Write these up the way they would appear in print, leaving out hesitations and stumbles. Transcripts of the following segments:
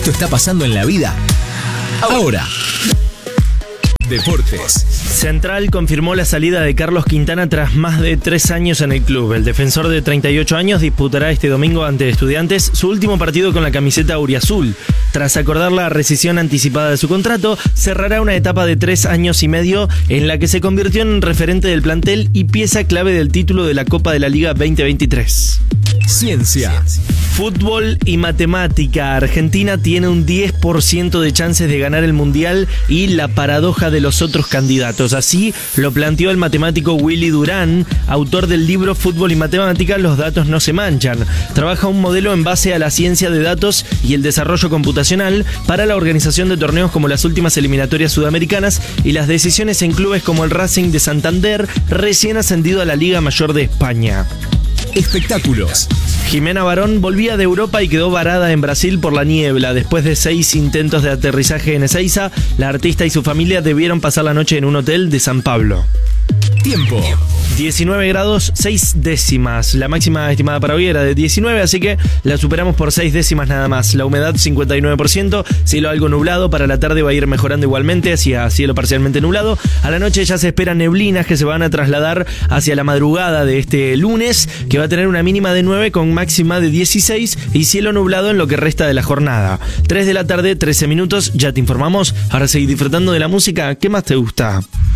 Esto está pasando en la vida ahora. Deportes. Central confirmó la salida de Carlos Quintana tras más de 3 años en el club. El defensor de 38 años disputará este domingo ante Estudiantes su último partido con la camiseta auriazul. Tras acordar la rescisión anticipada de su contrato, cerrará una etapa de 3 años y medio en la que se convirtió en referente del plantel y pieza clave del título de la Copa de la Liga 2023. Ciencia. Fútbol y matemática. Argentina tiene un 10% de chances de ganar el Mundial y la paradoja de los otros candidatos. Así lo planteó el matemático Willy Durán, autor del libro Fútbol y Matemática, los datos no se manchan. Trabaja un modelo en base a la ciencia de datos y el desarrollo computacional para la organización de torneos como las últimas eliminatorias sudamericanas y las decisiones en clubes como el Racing de Santander, recién ascendido a la Liga Mayor de España. Espectáculos. Jimena Barón volvía de Europa y quedó varada en Brasil por la niebla. Después de 6 intentos de aterrizaje en Ezeiza, la artista y su familia debieron pasar la noche en un hotel de San Pablo. Tiempo. 19 grados 6 décimas. La máxima estimada para hoy era de 19, así que la superamos por 6 décimas nada más. La humedad 59%, cielo algo nublado. Para la tarde va a ir mejorando igualmente hacia cielo parcialmente nublado. A la noche ya se esperan neblinas que se van a trasladar hacia la madrugada de este lunes, que va a tener una mínima de 9 con máxima de 16 y cielo nublado en lo que resta de la jornada. 3 de la tarde, 13 minutos, ya te informamos. Ahora seguí disfrutando de la música. ¿Qué más te gusta?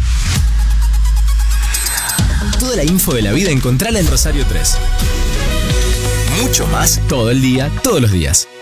Toda la info de la vida encontrala en Rosario 3. Mucho más todo el día, todos los días.